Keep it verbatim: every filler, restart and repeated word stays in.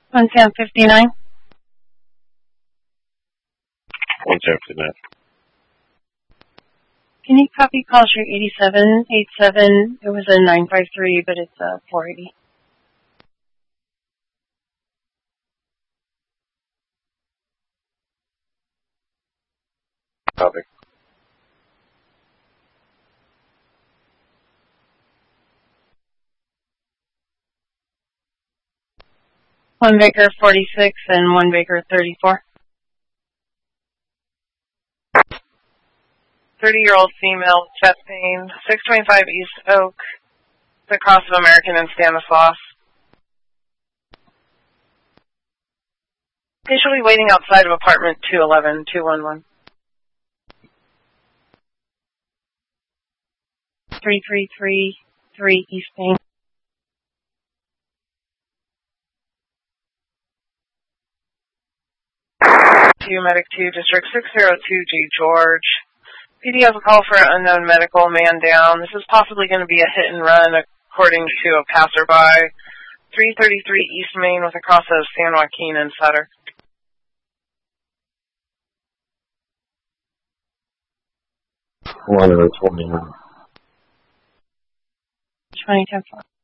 one ten fifty-nine. one ten fifty-nine. Can you copy call sheet eighty-seven eighty-seven? It was a nine five three, but it's a four eighty. Copy. One Baker forty-six and one Baker thirty-four. thirty-year-old female, chest pain, six twenty-five East Oak, the Cross of American and Stanislaus. Patiently waiting outside of apartment two eleven two one one. three three three three East Main. two Medic two, District six oh two G George. P D has a call for an unknown medical man down. This is possibly going to be a hit and run according to a passerby. three thirty-three East Main with a cross of San Joaquin and Sutter. one twenty-nine. twenty ten four.